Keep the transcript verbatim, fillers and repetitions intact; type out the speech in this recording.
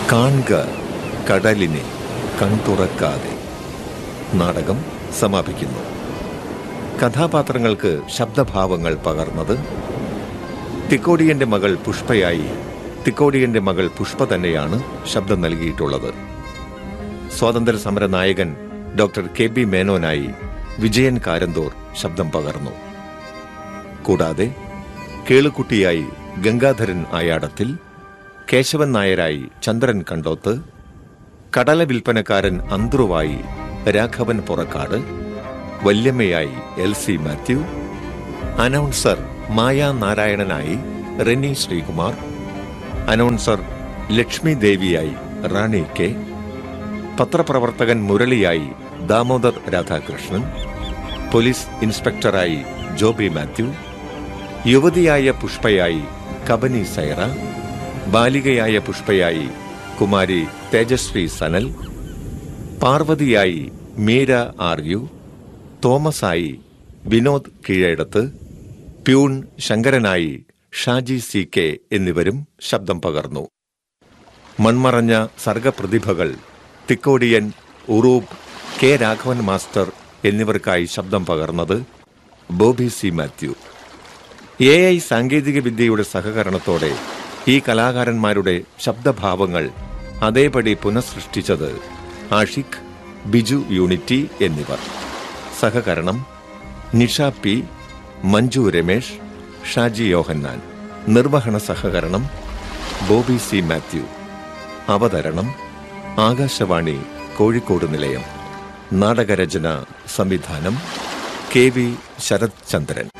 കാൺക കടലിനെ കൺതുറക്കാതെ നാടകം സമാപിക്കുന്നു. കഥാപാത്രങ്ങൾക്ക് ശബ്ദഭാവങ്ങൾ പകർന്നത് തിക്കോടിയന്റെ മകൾ പുഷ്പയായി തിക്കോടിയന്റെ മകൾ പുഷ്പ തന്നെയാണ് ശബ്ദം നൽകിയിട്ടുള്ളത്. സ്വാതന്ത്ര്യ സമര നായകൻ doctor K B മേനോനായി Vijayan Karanthur ശബ്ദം പകർന്നു. കൂടാതെ കേളുക്കുട്ടിയായി ഗംഗാധരൻ ആയാടത്തിൽ, കേശവൻ നായരായി ചന്ദ്രൻ കണ്ടോത്ത്, കടല വിൽപ്പനക്കാരൻ അന്ത്രുവായി Raghavan Purakkad, വല്യമ്മയായി L C Mathew, announcer Maya നാരായണനായി Reni Sreekumar, announcer Lakshmi ദേവിയായി Rani K, പത്രപ്രവർത്തകൻ മുരളിയായി Damodar Radhakrishnan, police ഇൻസ്പെക്ടറായി Joby Mathew, യുവതിയായ പുഷ്പയായി Kabani Saira, ബാലികയായ പുഷ്പയായി Kumari Tejashwi Sanal, പാർവതിയായി Meera are you, തോമസായി Vinod Keezhadath, peon ശങ്കരനായി Shaji C K എന്നിവരും ശബ്ദം പകർന്നു. മൺമറഞ്ഞ സർഗപ്രതിഭകൾ തിക്കോടിയൻ, ഉറൂബ്, കെ രാഘവൻ മാസ്റ്റർ എന്നിവർക്കായി ശബ്ദം പകർന്നത് Bobby C Mathew. A I സാങ്കേതിക വിദ്യയുടെ സഹകരണത്തോടെ ഈ കലാകാരന്മാരുടെ ശബ്ദഭാവങ്ങൾ അതേപടി പുനഃസൃഷ്ടിച്ചത് ആഷിഖ്, ബിജു യൂണിറ്റി എന്നിവർ. സഹകരണം നിഷ പി, മഞ്ജു രമേഷ്, ഷാജി യോഹന്നാൻ. നിർവഹണ സഹകരണം ബോബി സി മാത്യു. അവതരണം ആകാശവാണി കോഴിക്കോട് നിലയം. നാടകരചന സംവിധാനം കെ വി ശരത് ചന്ദ്രൻ.